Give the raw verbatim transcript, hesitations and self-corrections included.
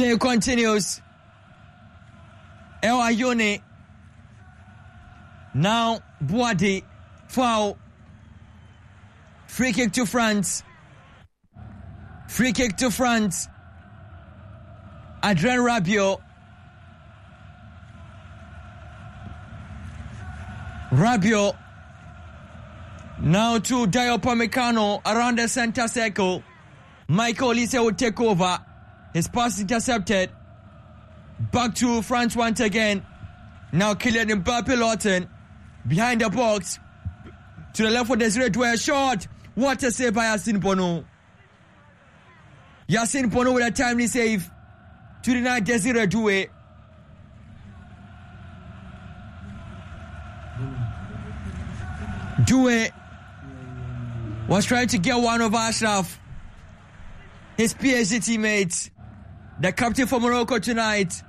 Play continues. El Ayone. Now Boadi. Foul. Free kick to France. Free kick to France. Adrien Rabiot. Rabiot. Now to Dayo Upamecano around the center circle. Michael Olise will take over. His pass intercepted. Back to France once again. Now Kylian Mbappe Lawton. Behind the box. To the left for Desiree Doué. Shot. What a save by Yacine Bono. Yacine Bono with a timely save. To deny Desiree Doué. Doué was trying to get one of Ashraf, his P S G teammates, the captain for Morocco tonight.